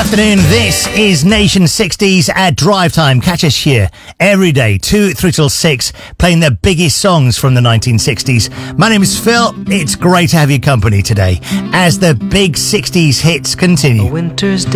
afternoon. This is Nation 60s at Drive Time. Catch us here every day, 2 3 till 6, playing the biggest songs from the 1960s. My name is Phil. It's great to have your company today as the big 60s hits continue. A winter's day.